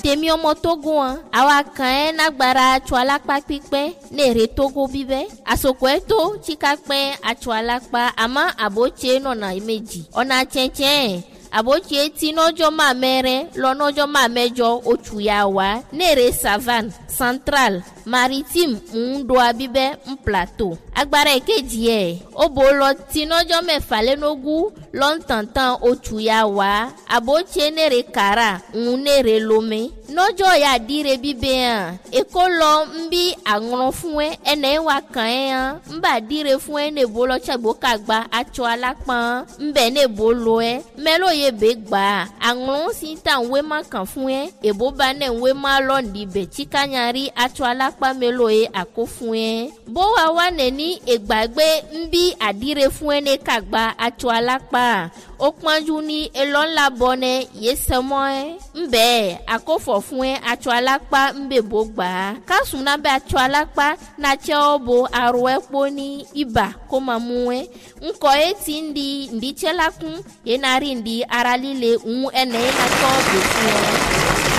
temi ọmọ Togo an awa kan nagbara atsọ alakpa kpikpẹ nere Togo bibe asoko eto tsikakpẹ atsọ alakpa ama abotse nọna méjì ọ̀nà tsẹ̀tsẹ̀ abotse ti n'ọjọ́ mamẹrẹ lọ n'ọjọ́ mamẹjọ otu ya wa nere savane central maritime ŋdo abibe n plateau agbára èkejì ẹ̀ obo lọ ti n'ọjọ́ mẹ́fà lẹ́nogún lọ́ntàntàn otu ya wa abotse nere kara ń nere lome n'ọjọ́ ya dire bibe hàn èkó lọ ń bí àrùn fún ẹ ẹnẹ wa kàn ẹ hàn ń bà dire fún ẹ nebo lọ tsagbo kagba atsọ alápọn ń bẹ nebo lọ ẹ mẹlò ye bẹ gbà àrùn si ta ń wé má kàn fún ẹ èbó ba nẹ ń wé má lọ ní bẹ tsikanyari atsọ alápá mẹlò ye àkó fún ẹ bó wa wà nẹni ègbàgbé ń bí àdire fún ẹ ní kagba atsọ alápá ó pọ́njú ní elọ́ńlá bọ́nẹ yéṣẹ́mọ́ ẹ ń bẹ́ẹ̀ àkófọ̀ fún ẹ atsọ alápá ń bẹ̀ bó gbà á kásùn náà bẹ atsọ alápá nàtsẹ́ ọ bo arọ ẹ kpó ní ibà kó máa mú ẹ ńkọ ẹ ti ń di ǹdítsẹ́ la kún yẹn náà rí ǹdí ara líle ń ẹnẹ́ yẹn nàtsẹ́ ọ bò fún ẹ.